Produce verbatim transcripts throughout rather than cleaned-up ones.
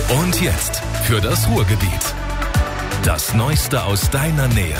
Und jetzt für das Ruhrgebiet. Das Neueste aus deiner Nähe.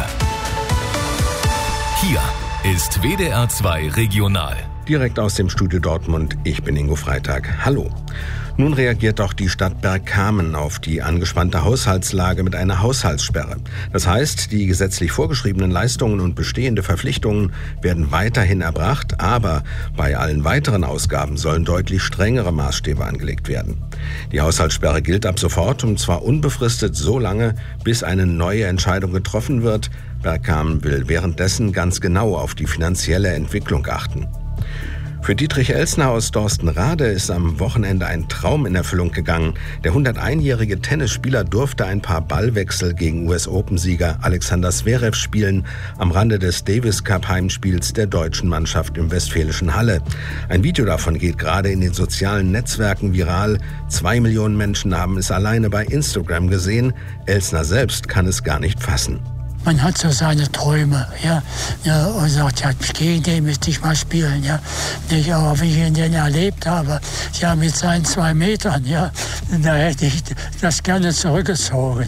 Hier ist W D R zwei Regional. Direkt aus dem Studio Dortmund, ich bin Ingo Freitag. Hallo. Nun reagiert auch die Stadt Bergkamen auf die angespannte Haushaltslage mit einer Haushaltssperre. Das heißt, die gesetzlich vorgeschriebenen Leistungen und bestehende Verpflichtungen werden weiterhin erbracht, aber bei allen weiteren Ausgaben sollen deutlich strengere Maßstäbe angelegt werden. Die Haushaltssperre gilt ab sofort und zwar unbefristet so lange, bis eine neue Entscheidung getroffen wird. Bergkamen will währenddessen ganz genau auf die finanzielle Entwicklung achten. Für Dietrich Elsner aus Dorstenrade ist am Wochenende ein Traum in Erfüllung gegangen. Der hunderteinjährige Tennisspieler durfte ein paar Ballwechsel gegen U S-Open-Sieger Alexander Zverev spielen, am Rande des Davis-Cup-Heimspiels der deutschen Mannschaft im westfälischen Halle. Ein Video davon geht gerade in den sozialen Netzwerken viral. Zwei Millionen Menschen haben es alleine bei Instagram gesehen. Elsner selbst kann es gar nicht fassen. Man hat so seine Träume, ja, ja und sagt, ja, gegen den müsste ich mal spielen, ja. Nicht, aber wie ich den erlebt habe, ja, mit seinen zwei Metern, ja, da hätte ich das gerne zurückgezogen.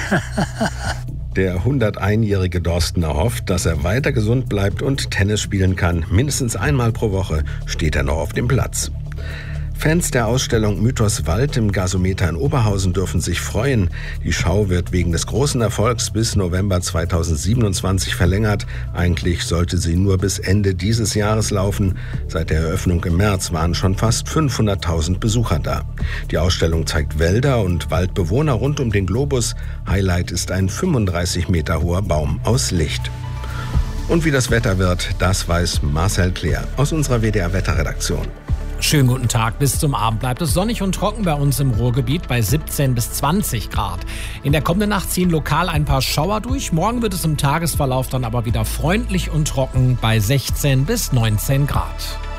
Der hunderteinjährige Dorstener hofft, dass er weiter gesund bleibt und Tennis spielen kann. Mindestens einmal pro Woche steht er noch auf dem Platz. Fans der Ausstellung Mythos Wald im Gasometer in Oberhausen dürfen sich freuen. Die Schau wird wegen des großen Erfolgs bis November zweitausendsiebenundzwanzig verlängert. Eigentlich sollte sie nur bis Ende dieses Jahres laufen. Seit der Eröffnung im März waren schon fast fünfhunderttausend Besucher da. Die Ausstellung zeigt Wälder und Waldbewohner rund um den Globus. Highlight ist ein fünfunddreißig Meter hoher Baum aus Licht. Und wie das Wetter wird, das weiß Marcel Kleer aus unserer W D R-Wetterredaktion. Schönen guten Tag. Bis zum Abend bleibt es sonnig und trocken bei uns im Ruhrgebiet bei siebzehn bis zwanzig Grad. In der kommenden Nacht ziehen lokal ein paar Schauer durch. Morgen wird es im Tagesverlauf dann aber wieder freundlich und trocken bei sechzehn bis neunzehn Grad.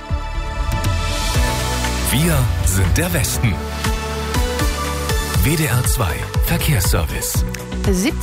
Wir sind der Westen. W D R zwei Verkehrsservice. siebzehn